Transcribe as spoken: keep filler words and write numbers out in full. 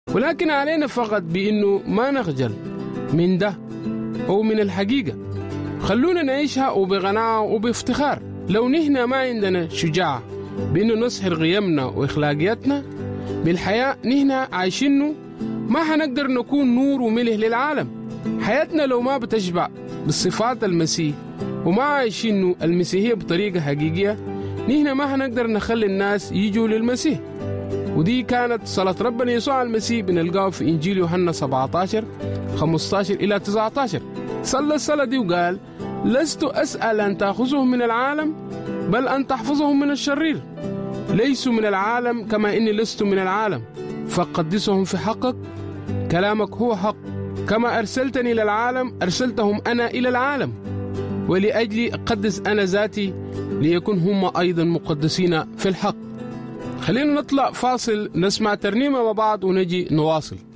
ولكن علينا فقط بأنه ما نخجل من ده أو من الحقيقة، خلونا نعيشها وبغناء وبافتخار. لو نحن ما عندنا شجاعة بأنه نصهر قيمنا وإخلاقياتنا بالحياة نحن عايشينه، ما حنقدر نكون نور وملح للعالم. حياتنا لو ما بتشبع بالصفات المسيح وما عايشينه المسيحية بطريقة حقيقية، نحن ما حنقدر نخلي الناس يجوا للمسيح. ودي كانت صلاة ربنا يسوع المسيح بنلقاه في إنجيل يوحنا سبعة عشر خمسة عشر إلى تسعة عشر. صلى الصلاة دي وقال: لست أسأل أن تأخذهم من العالم، بل أن تحفظهم من الشرير. ليسوا من العالم كما إني لست من العالم، فقدسهم في حقك، كلامك هو حق. كما أرسلتني إلى العالم أرسلتهم أنا إلى العالم، ولأجلي أقدس أنا ذاتي ليكون هم أيضا مقدسين في الحق. خلينا نطلع فاصل نسمع ترنيمة مع بعض ونجي نواصل.